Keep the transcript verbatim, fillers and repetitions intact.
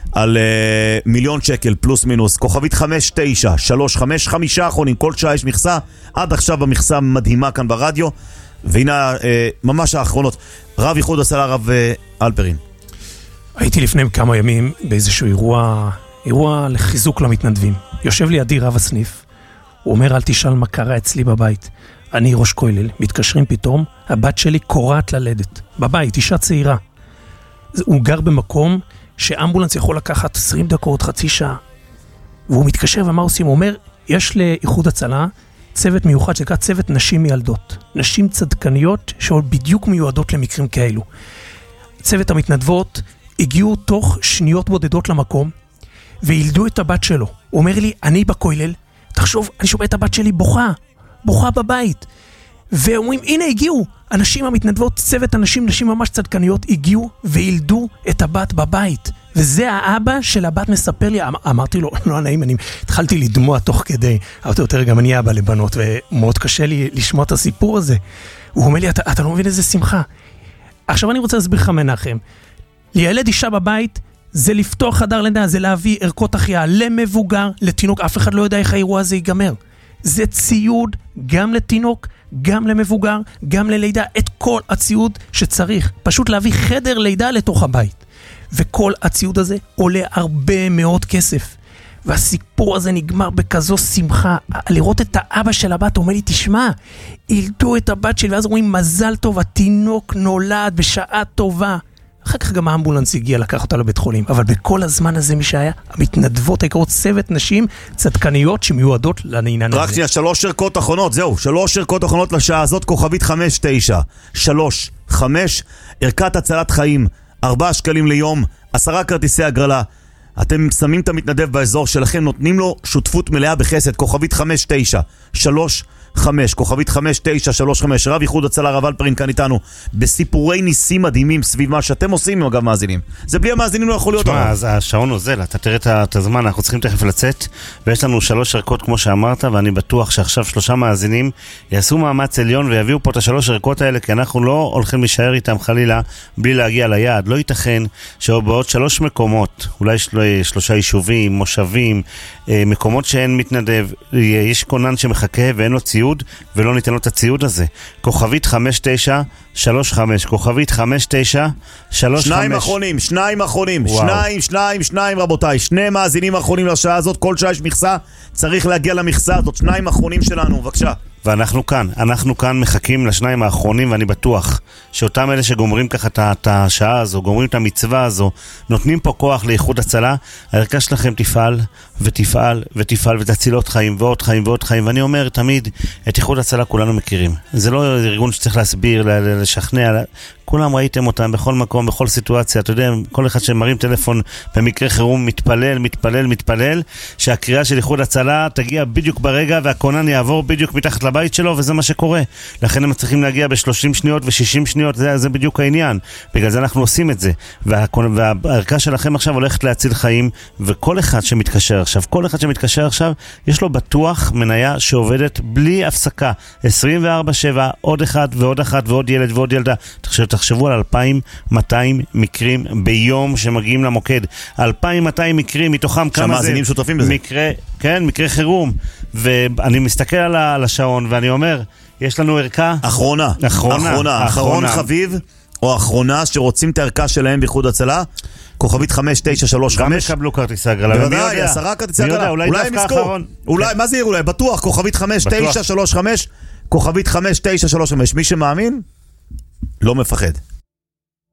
על uh, מיליון שקל פלוס מינוס, כוכבית חמש תשע שלוש חמש, חמישה אחרונים, כל שעה יש מכסה, עד עכשיו המכסה מדהימה כאן ברדיו, והנה uh, ממש האחרונות. רב איחוד הצלה, רב uh, אלפרין. הייתי לפני כמה ימים באיזשהו אירוע, אירוע לחיזוק למתנדבים. יושב לידי רב הסניף, הוא אומר, אל תשאל מה קרה אצלי בבית. אני ראש כולל, מתקשרים פתאום, הבת שלי קוראת ללדת. בבית, אישה צעירה. הוא גר במקום שאמבולנס יכול לקחת עשרים דקות, חצי שעה. והוא מתקשר ומה עושים? הוא אומר, יש לאיחוד הצלה צוות מיוחד שנקרא צוות נשים מילדות. נשים צדקניות שבדיוק מיועדות למקרים כאלו. צוות המתנדבות הגיעו תוך שניות בודדות למקום, וילדו את הבת שלו. הוא אומר לי, אני בכולל, תחשוב, אני שומע את הבת שלי בוכה, בוכה בבית. ואומרים, הנה הגיעו, אנשים המתנדבות, צוות אנשים, נשים ממש צדקניות, הגיעו וילדו את הבת בבית. וזה האבא של הבת מספר לי, אמרתי לו, לא נעים, אני התחלתי לדמוע תוך כדי, אמרתי יותר, גם אני אבא לבנות, ומאוד קשה לי לשמוע את הסיפור הזה. הוא אומר לי, אתה, אתה לא מבין איזה שמחה. עכשיו אני רוצה להסביר לך מנחם, לילד אישה בבית, זה לפתוח חדר לידה, זה להביא ערכות החייאה למבוגר, לתינוק, אף אחד לא יודע איך האירוע הזה ייגמר. זה ציוד גם לתינוק, גם למבוגר, גם ללידה, את כל הציוד שצריך. פשוט להביא חדר לידה לתוך הבית. וכל הציוד הזה עולה הרבה מאוד כסף. והסיפור הזה נגמר בכזו שמחה. לראות את האבא של הבת, הוא אומר לי, תשמע, ילדו את הבת שלי, ואז אומרים, מזל טוב, התינוק נולד בשעה טובה. אחר כך גם האמבולנס הגיע לקח אותה לבית חולים, אבל בכל הזמן הזה מי שהיה, המתנדבות היקרות, צוות נשים צדקניות שמיועדות לעניין הזה. רק שנייה, שלוש ערכות אחרונות, זהו, שלוש ערכות אחרונות לשעה הזאת, כוכבית חמש תשע שלוש חמש, ערכת הצלת חיים, ארבעה שקלים ליום, עשרה כרטיסי הגרלה. אתם שמים את המתנדב באזור שלכם, נותנים לו שותפות מלאה בחסד, כוכבית חמש תשע שלוש חמש, כוכבית חמש תשע שלוש חמש, רב איחוד הצלה רב אלפרין כאן איתנו בסיפורי ניסים מדהימים סביב מה שאתם עושים עם אגב מאזינים. זה בלי המאזינים לא יכול להיות. תשמע, אז השעון עוזל, אתה תראה את הזמן, אנחנו צריכים תכף לצאת, ויש לנו שלוש ערכות כמו שאמרת, ואני בטוח שעכשיו שלושה מאזינים יעשו מאמץ עליון ויביאו פה את השלוש ערכות האלה, כי אנחנו לא הולכים להישאר איתם חלילה בלי להגיע ליעד. לא ייתכן שבעוד שלוש מקומות, אולי שלושה יישובים, מושבים, מקומות שאין מתנדב, יש כונן שמחכה ואין לו ציוד, ולא ניתן לו את הציוד הזה. כוכבית חמש תשע שלוש חמש, כוכבית חמש תשע שלוש חמש. שניים אחרונים, שניים אחרונים, שניים, שניים, שניים רבותיי, שני מאזינים אחרונים לשעה הזאת, כל שעה יש מכסה, צריך להגיע למכסה הזאת, שניים אחרונים שלנו, בבקשה. ואנחנו כאן, אנחנו כאן מחכים לשניים האחרונים, ואני בטוח שאותם אלה שגומרים ככה את השעה הזו, גומרים את המצווה הזו, נותנים פה כוח לאיחוד הצלה, הערכה שלכם תפעל ותפעל ותפעל ותציל עוד חיים ועוד חיים ועוד חיים. ואני אומר תמיד, את איחוד הצלה כולנו מכירים. זה לא ארגון שצריך להסביר, לשכנע, כולם ראיתם אותם בכל מקום, בכל סיטואציה. אתה יודע, כל אחד שמרים טלפון במקרה חירום מתפלל, מתפלל, מתפלל, שהקריאה של איחוד הצלה תגיע בדיוק ברגע, והכונן יעבור בדיוק מתחת לבית שלו, וזה מה שקורה. לכן הם צריכים להגיע ב-שלושים שניות ו-שישים שניות, זה, זה בדיוק העניין. בגלל זה אנחנו עושים את זה. והערכה שלכם עכשיו הולכת להציל חיים, וכל אחד שמתקשר עכשיו, כל אחד שמתקשר עכשיו, יש לו בטוח מניה שעובדת בלי הפסקה. עשרים וארבע שבע, עוד אחד ועוד אחת ועוד ילד ועוד ילדה. תחשב, תחשבו על אלפיים ומאתיים מקרים ביום שמגיעים למוקד. אלפיים ומאתיים מקרים, מתוכם כמה זה מקרה, כן, מקרה חירום. ואני מסתכל על השעון ואני אומר, יש לנו ערכה אחרונה, אחרונה, אחרונה, אחרון חביב או אחרונה שרוצים את הערכה שלהם באיחוד הצלה, כוכבית חמש תשע שלוש חמש. גם יקבלו כרטיסי הגרלה. בוודאי, עשרה כרטיסי הגרלה. אולי הם יזכו. אולי, מה זה יראו? אולי, בטוח, כוכבית חמש תשע שלוש חמש, כוכבית חמש תשע שלוש חמש. מי שמאמין, לא מפחד.